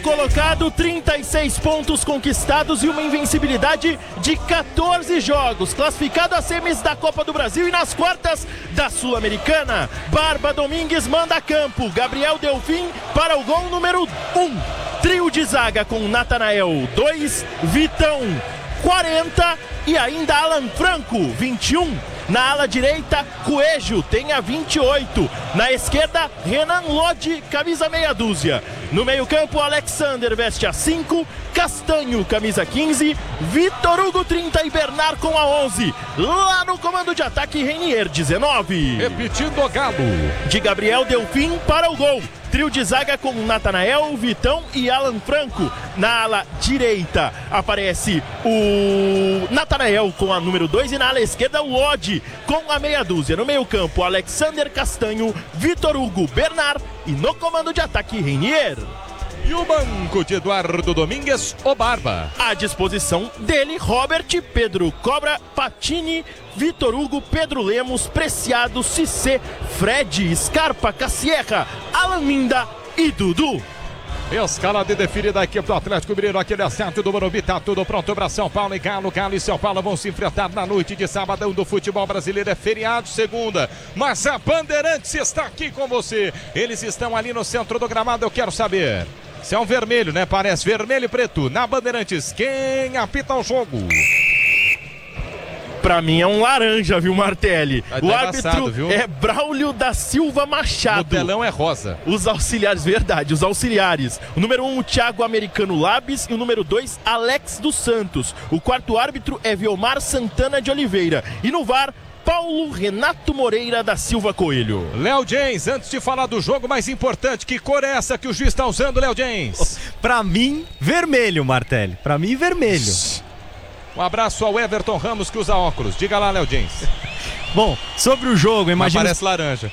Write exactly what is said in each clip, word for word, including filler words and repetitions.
Colocado, trinta e seis pontos conquistados e uma invencibilidade de quatorze jogos. Classificado a semis da Copa do Brasil e nas quartas da Sul-Americana. Barba Domingues manda a campo. Gabriel Delfim para o gol número um. Trio de zaga com Natanael, dois. Vitão, quarenta. E ainda Alan Franco, vinte e um. Na ala direita, Coelho tem a vinte e oito. Na esquerda, Renan Lodi, camisa meia dúzia. No meio campo, Alexander veste a cinco. Castanho, camisa quinze. Vitor Hugo, trinta e Bernard com a onze. Lá no comando de ataque, Renier, dezenove. Repetindo o Galo. De Gabriel Delfim para o gol. Trio de zaga com Natanael, Vitão e Alan Franco. Na ala direita aparece o Natanael com a número dois e na ala esquerda o Lodi com a meia dúzia. No meio campo, Alexander, Castanho, Vitor Hugo, Bernard e no comando de ataque, Renier. E o banco de Eduardo Domingues, o Barba. À disposição dele, Robert, Pedro Cobra, Patini, Vitor Hugo, Pedro Lemos, Preciado, Cissé, Fred, Scarpa, Cassierra, Alan Minda e Dudu. Escala de definida da equipe do Atlético Mineiro, aquele acerto do Morumbi, tá tudo pronto para São Paulo e Galo. Galo e São Paulo vão se enfrentar na noite de sabadão do futebol brasileiro. É feriado segunda, mas a Bandeirantes está aqui com você. Eles estão ali no centro do gramado, eu quero saber. Se é um vermelho, né? Parece vermelho e preto. Na Bandeirantes, quem apita o jogo? Pra mim é um laranja, viu, Martelli? Vai o tá árbitro viu? é Braulio da Silva Machado. O telão é rosa. Os auxiliares, verdade, os auxiliares. O número um, o Thiago Americano Labis. E o número dois, Alex dos Santos. O quarto árbitro é Vilmar Santana de Oliveira. E no V A R, Paulo Renato Moreira da Silva Coelho. Léo James, antes de falar do jogo mais importante, que cor é essa que o juiz está usando, Léo James? Pra mim, vermelho, Martelli. Pra mim, vermelho. Um abraço ao Everton Ramos que usa óculos. Diga lá, Léo James. Bom, sobre o jogo, imagina. Parece laranja.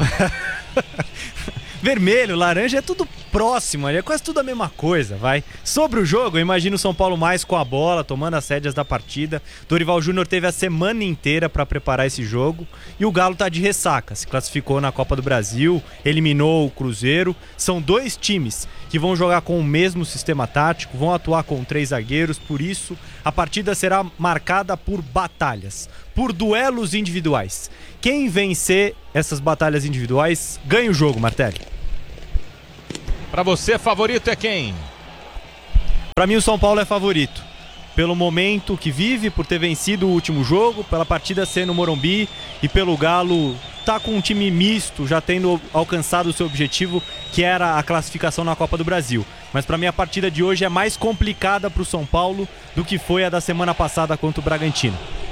Vermelho, laranja, é tudo próximo, é quase tudo a mesma coisa, vai. Sobre o jogo, eu imagino o São Paulo mais com a bola, tomando as rédeas da partida. Dorival Júnior teve a semana inteira para preparar esse jogo e o Galo tá de ressaca, se classificou na Copa do Brasil, eliminou o Cruzeiro. São dois times que vão jogar com o mesmo sistema tático, vão atuar com três zagueiros, por isso a partida será marcada por batalhas, por duelos individuais. Quem vencer essas batalhas individuais ganha o jogo, Martelli. Pra você, favorito é quem? Pra mim o São Paulo é favorito. Pelo momento que vive, por ter vencido o último jogo, pela partida ser no Morumbi e pelo Galo tá com um time misto, já tendo alcançado o seu objetivo, que era a classificação na Copa do Brasil. Mas pra mim a partida de hoje é mais complicada pro São Paulo do que foi a da semana passada contra o Bragantino.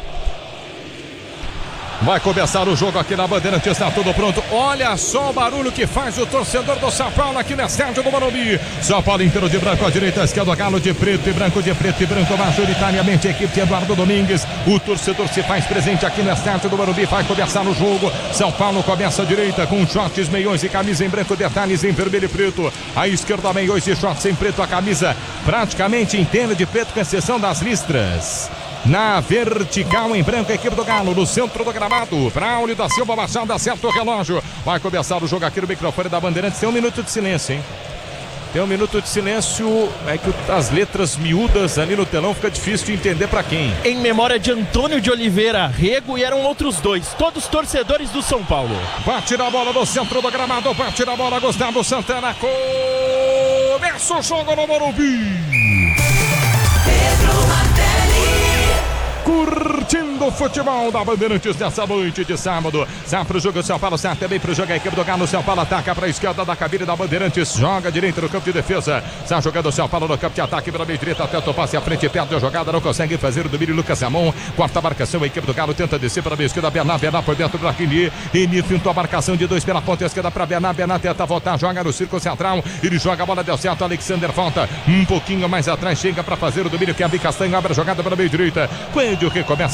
Vai começar o jogo aqui na Bandeirantes, está tudo pronto. Olha só o barulho que faz o torcedor do São Paulo aqui no estádio do Morumbi. São Paulo inteiro de branco à direita, à esquerda, Galo de preto e branco, de preto e branco, majoritariamente a equipe de Eduardo Domingues. O torcedor se faz presente aqui no estádio do Morumbi, vai começar o jogo. São Paulo começa à direita com shorts, meiões e camisa em branco, detalhes em vermelho e preto. À esquerda, meiões e shorts em preto, a camisa praticamente inteira de preto, com exceção das listras. Na vertical em branco, a equipe do Galo, no centro do gramado. Braulio da Silva Machado, acerta o relógio. Vai começar o jogo aqui no microfone da Bandeirantes. Tem um minuto de silêncio, hein? Tem um minuto de silêncio. É que as letras miúdas ali no telão fica difícil de entender pra quem. Em memória de Antônio de Oliveira Rego, e eram outros dois, todos torcedores do São Paulo. Bate na bola no centro do gramado, bate na bola Gustavo Santana. Começa o jogo no Morumbi. Pedro Martelli. Curtindo o futebol da Bandeirantes nessa noite de sábado. Sai pro jogo, São Paulo sai também pro jogo, a equipe do Galo. São Paulo ataca pra esquerda da cabine da Bandeirantes, joga direito no campo de defesa. Sai jogando o São Paulo no campo de ataque pela meia direita, tenta o passe à frente, perde a jogada, não consegue fazer o domínio. Lucas Ramon, quarta marcação, a equipe do Galo tenta descer pela meia esquerda. Bernard, Bernard por dentro pra Renier. Renier fintou a marcação de dois pela ponta esquerda pra Bernard. Bernard tenta voltar, joga no círculo central. Ele joga a bola, deu certo. Alexander volta um pouquinho mais atrás, chega pra fazer o domínio. Kevin Castanho abre a jogada pela meia direita. Coelho recomeça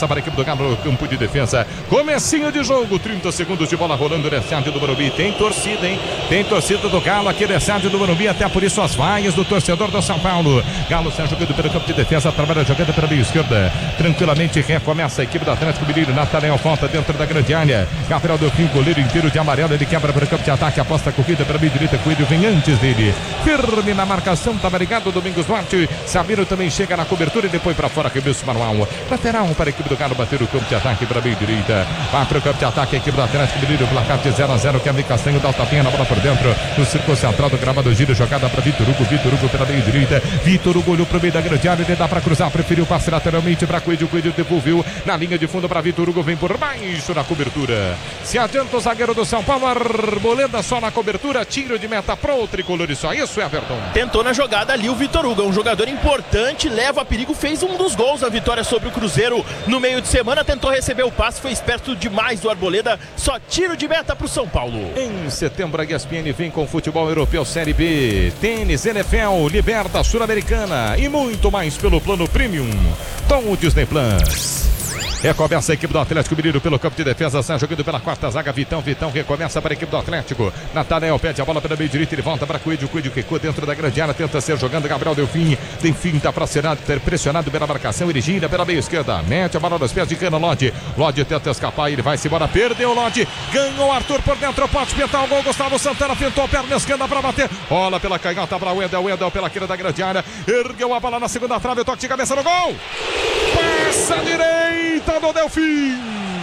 começa para a equipe do Galo no campo de defesa. Comecinho de jogo, trinta segundos de bola rolando no estádio do Morumbi. Tem torcida, hein? Tem torcida do Galo aqui no estádio do Morumbi, até por isso as vaias do torcedor do São Paulo. Galo está jogando pelo campo de defesa, trabalha jogando pela meia esquerda. Tranquilamente recomeça a equipe do Atlético Mineiro. Nathanael volta dentro da grande área. Gabriel Delfim, goleiro inteiro de amarelo, ele quebra para o campo de ataque, aposta a corrida pela meia direita, Coelho vem antes dele. Firme na marcação, tá ligado, Domingos Duarte. Sabino também chega na cobertura e depois para fora, arremesso manual. Lateral para a equipe do Galo bater o campo de ataque para a meia direita. Vai para o campo de ataque a equipe do Atlético Mineiro, placar de zero a zero, Kevin Castanho dá o tapinha na bola por dentro. No círculo central do gramado, giro, jogada para Vitor Hugo, Vitor Hugo pela meia direita. Vitor Hugo olhou para o meio da grande área, ele dá para cruzar, preferiu passe lateralmente para Coelho, Coelho devolveu na linha de fundo para Vitor Hugo, vem por baixo na cobertura. Se adianta o zagueiro do São Paulo, Arboleda só na cobertura, tiro de meta pro tricolor e só isso, Everton. Tentou na jogada ali o Vitor Hugo, um jogador importante, leva a perigo, fez um dos gols na vitória sobre o Cruzeiro no meio de semana, tentou receber o passe, foi esperto demais do Arboleda, só tiro de meta pro São Paulo. Em setembro a E S P N vem com futebol europeu Série B, tênis, N F L, Liberta, Sul-Americana e muito mais pelo plano Premium com o Disney Plus. Recomeça a equipe do Atlético Mineiro pelo campo de defesa, está jogando pela quarta zaga, Vitão, Vitão recomeça para a equipe do Atlético. Nathanael pede a bola pela meia direita, ele volta para Coelho, Coelho quicou dentro da grande área, tenta ser jogando, Gabriel Delfim, Delfim está pressionado, pressionado pela marcação, ele gira pela meia esquerda, mete a bola nos pés de Cano, Lodi, Lodi tenta escapar, ele vai-se embora, perdeu o Lodi, ganhou Arthur por dentro, pode pintar o gol, Gustavo Santana pintou, perna esquerda para bater, bola pela canhota para o Wendel, Wendel pela queira da grande área, ergueu a bola na segunda trave, toque de cabeça no gol, passa direita do Delfim.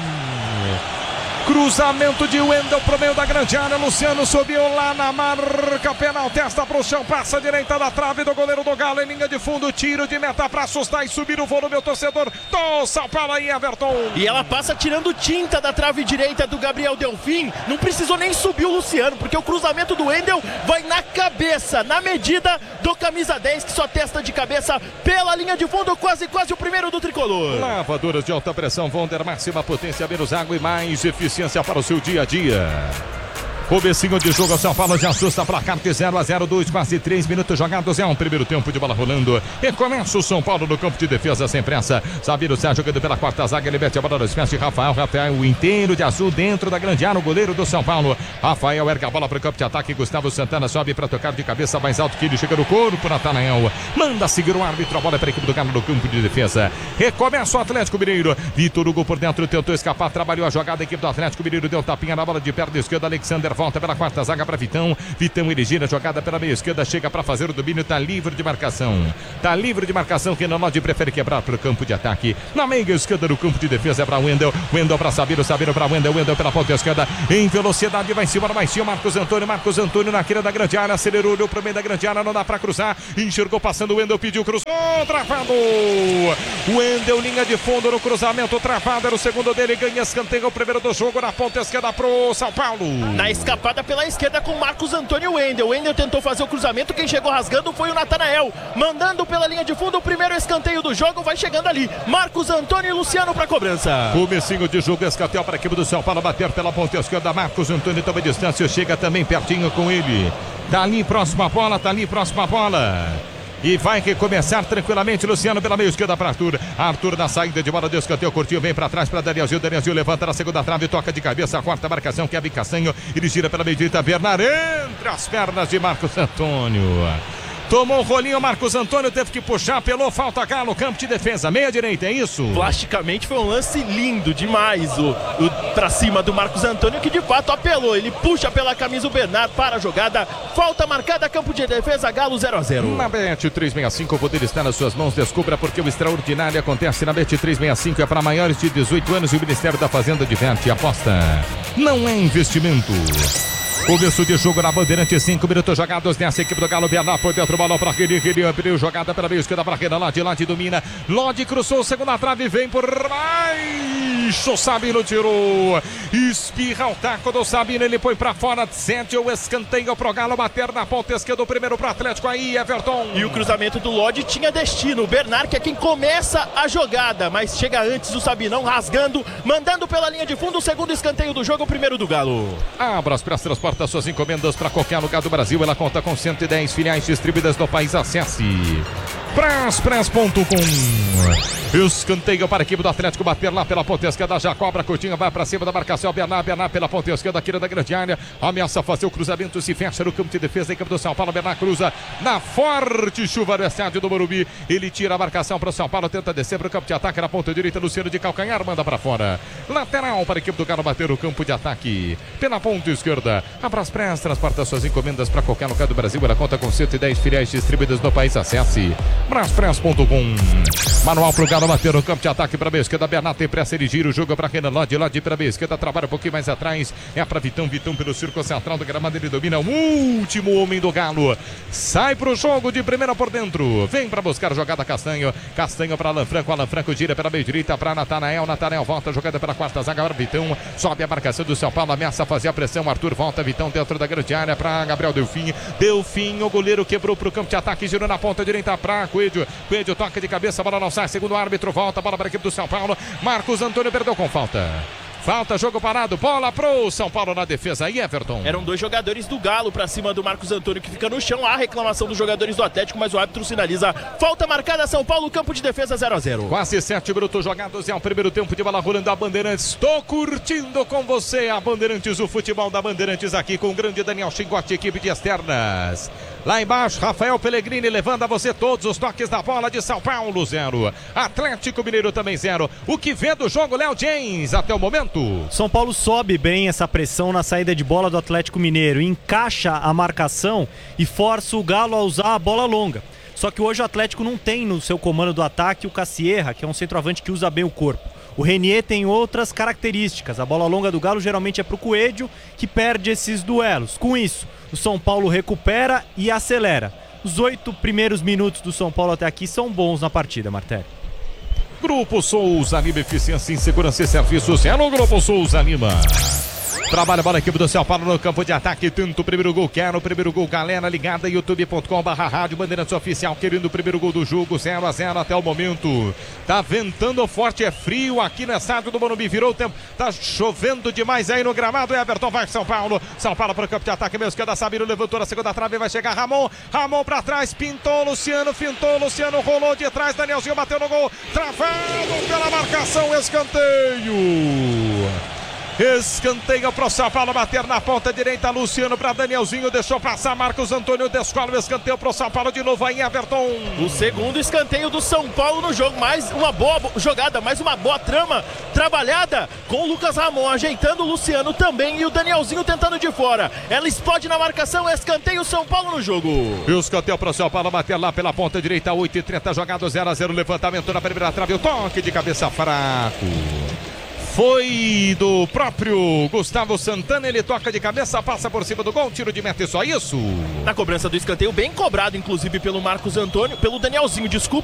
Cruzamento de Wendel pro meio da grande área, Luciano subiu lá na marca penal, testa pro chão, passa a direita da trave do goleiro do Galo em linha de fundo, tiro de meta para assustar e subir o volume, o torcedor do São Paulo aí, Everton. E ela passa tirando tinta da trave direita do Gabriel Delfim, não precisou nem subir o Luciano, porque o cruzamento do Wendel vai na cabeça, na medida do camisa dez, que só testa de cabeça pela linha de fundo, quase quase o primeiro do tricolor. Lavadoras de alta pressão Wonder, máxima potência, menos água e mais eficiência para o seu dia a dia. Comecinho de jogo, São Paulo já assusta, placar de zero a zero, dois, quase três minutos jogados, é um primeiro tempo de bola rolando, e começa o São Paulo no campo de defesa sem pressa, Sabino está jogando pela quarta zaga, ele mete a bola nos pés de Rafael, Rafael o inteiro de azul dentro da grande área, o goleiro do São Paulo, Rafael erga a bola para o campo de ataque, Gustavo Santana sobe para tocar de cabeça mais alto que ele, chega no corpo, Nathanael, manda seguir o árbitro, a bola é para a equipe do Galo no campo de defesa, recomeça o Atlético Mineiro, Vitor Hugo por dentro, tentou escapar, trabalhou a jogada, a equipe do Atlético Mineiro deu tapinha na bola de perna esquerda, Alexander volta pela quarta zaga para Vitão, Vitão ele gira, jogada pela meia esquerda, chega para fazer o domínio, tá livre de marcação, tá livre de marcação, Renan Lodi prefere quebrar para o campo de ataque, na meia esquerda do campo de defesa é para Wendel, Wendel para Sabino, Sabino para Wendel, Wendel pela ponta esquerda, em velocidade, vai em cima, mais cima, Marcos Antônio, Marcos Antônio na queira da grande área, acelerou, olhou para o meio da grande área, não dá para cruzar, enxergou passando, Wendel pediu, cruzou, travado, Wendel, linha de fundo no cruzamento, travado, era o segundo dele, ganha escanteio, o primeiro do jogo, na ponta esquerda pro São Paulo. Na escapada pela esquerda com Marcos Antônio Wendel. O Wendel tentou fazer o cruzamento, quem chegou rasgando foi o Nathanael, mandando pela linha de fundo o primeiro escanteio do jogo, vai chegando ali, Marcos Antônio e Luciano para cobrança. Comecinho de jogo, escanteio para a equipe do São Paulo, bater pela ponta esquerda, Marcos Antônio toma distância, chega também pertinho com ele, tá ali próxima a bola, tá ali próxima a bola. E vai recomeçar tranquilamente, Luciano pela meia esquerda para Arthur, Arthur na saída de bola, deu escanteio, curtinho, vem para trás para Danielzinho, Danielzinho levanta na segunda trave, toca de cabeça, a quarta marcação, Kevin Castanho, ele gira pela meia direita, Bernard entre as pernas de Marcos Antônio. Tomou um rolinho, Marcos Antônio teve que puxar, pelou, falta cá no campo de defesa, meia direita, é isso? Plasticamente foi um lance lindo demais, o, o pra cima do Marcos Antônio, que de fato apelou, ele puxa pela camisa o Bernard para a jogada, falta marcada, campo de defesa, Galo zero a zero. Na Bet trezentos e sessenta e cinco, o poder está nas suas mãos, descubra porque o extraordinário acontece na Bet trezentos e sessenta e cinco, é para maiores de dezoito anos e o Ministério da Fazenda diverte, aposta, não é investimento. Começo de jogo na Bandeirante, cinco minutos jogados nessa equipe do Galo, Bernard por dentro, bola para Reni, Reni abriu, jogada pela meia esquerda para Renan, Lodi, Lodi domina, Lodi cruzou, segunda trave, vem por baixo, Sabino tirou, espirra o taco do Sabino, ele põe para fora, sente o escanteio pro Galo, bater na ponta esquerda, o primeiro pro Atlético aí, Everton. E o cruzamento do Lodi tinha destino, o Bernard que é quem começa a jogada, mas chega antes o Sabinão, rasgando, mandando pela linha de fundo, o segundo escanteio do jogo, o primeiro do Galo. Abra as pressas, transporta suas encomendas para qualquer lugar do Brasil. Ela conta com cento e dez filiais distribuídas no país. Acesse Braspress ponto com. Escanteio para a equipe do Atlético bater lá pela ponta esquerda. Já cobra, Coutinho vai para cima da marcação. Bernard, Bernard pela ponta esquerda aqui da grande área. Ameaça fazer o cruzamento, se fecha no campo de defesa da equipe do São Paulo. Bernard cruza na forte chuva do estádio do Morumbi. Ele tira a marcação para o São Paulo, tenta descer para o campo de ataque na ponta direita. Luciano de calcanhar, manda para fora. Lateral para a equipe do Galo bater o campo de ataque pela ponta esquerda. A Braspress transporta suas encomendas para qualquer lugar do Brasil. Ela conta com cento e dez filiais distribuídas no país. Acesse Braspress ponto com. Manual pro Galo bater no campo de ataque para a esquerda. Bernard tem pressa, ele gira o jogo para Renan Lodge. Lodge para a esquerda, trabalha um pouquinho mais atrás. É para Vitão, Vitão pelo círculo central do gramado. Ele domina o último homem do Galo. Sai pro jogo de primeira por dentro. Vem para buscar a jogada Castanho. Castanho para Alan Franco. Alan Franco gira pela meia direita para Natanael. Natanael volta, jogada pela quarta zaga. Agora Vitão sobe a marcação do São Paulo. Ameaça fazer a pressão. Arthur volta. Vitão dentro da grande área para Gabriel Delfim. Delfim, o goleiro quebrou pro campo de ataque. Girou na ponta direita para Coelho. Coelho toca de cabeça. Bola não sai. Segundo o árbitro, volta. Bola para a equipe do São Paulo. Marcos Antônio perdeu com falta. Falta, jogo parado, bola pro São Paulo na defesa aí, Everton. Eram dois jogadores do Galo pra cima do Marcos Antônio, que fica no chão. Há reclamação dos jogadores do Atlético, mas o árbitro sinaliza falta marcada. São Paulo, campo de defesa zero a zero. Quase sete minutos jogados, é o primeiro tempo de bola rolando a Bandeirantes. Estou curtindo com você a Bandeirantes, o futebol da Bandeirantes aqui com o grande Daniel Chingotti, equipe de externas. Lá embaixo, Rafael Pellegrini levando a você todos os toques da bola de São Paulo, zero. Atlético Mineiro também zero. O que vê do jogo, Léo James, até o momento? São Paulo sobe bem essa pressão na saída de bola do Atlético Mineiro, encaixa a marcação e força o Galo a usar a bola longa. Só que hoje o Atlético não tem no seu comando do ataque o Cassierra, que é um centroavante que usa bem o corpo. O Renier tem outras características. A bola longa do Galo geralmente é pro Coelho, que perde esses duelos. Com isso, o São Paulo recupera e acelera. Os oito primeiros minutos do São Paulo até aqui são bons na partida, Martelli. Grupo Souza Lima, eficiência em segurança e serviços. É no Grupo Souza Lima. Trabalha a bola, equipe do São Paulo no campo de ataque. Tanto o primeiro gol, quero o primeiro gol, galera ligada, youtube ponto com barra rádio Bandeirantes Oficial, querendo o primeiro gol do jogo, zero a zero até o momento. Tá ventando forte, é frio aqui no estádio do Morumbi, virou o tempo, tá chovendo demais aí no gramado. Everton vai São Paulo, São Paulo para o campo de ataque, mesmo esquerda, Sabino levantou na segunda trave, vai chegar Ramon, Ramon para trás, pintou Luciano, fintou Luciano, rolou de trás, Danielzinho bateu no gol, travado pela marcação, escanteio. Escanteio para o São Paulo bater na ponta direita. Luciano para Danielzinho, deixou passar Marcos Antônio, descola o escanteio para o São Paulo de novo aí, Everton. O segundo escanteio do São Paulo no jogo, mais uma boa jogada, mais uma boa trama trabalhada com o Lucas Ramon, ajeitando o Luciano também e o Danielzinho tentando de fora. Ela explode na marcação, escanteio São Paulo no jogo. E o escanteio para o São Paulo bater lá pela ponta direita, oito e trinta jogado, zero a zero, levantamento na primeira trave, o toque de cabeça fraco. Foi do próprio Gustavo Santana, ele toca de cabeça, passa por cima do gol, tiro de meta e só isso. Na cobrança do escanteio, bem cobrado inclusive pelo Marcos Antônio, pelo Danielzinho, desculpa.